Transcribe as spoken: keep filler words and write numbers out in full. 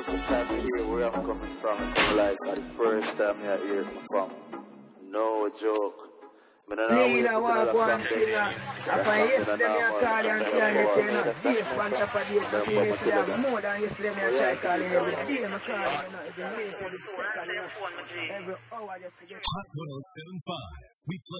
time to hear where I'm coming from. It's like the first time I hear it from. No joke. Leela walk one singer. If I yesterday me a call you and tell you that you know days on top of days, but you yesterday have more than yesterday me a try calling every day. Me call you know every minute, every second, you know, every hour just to get. Hot one oh seven point five. We play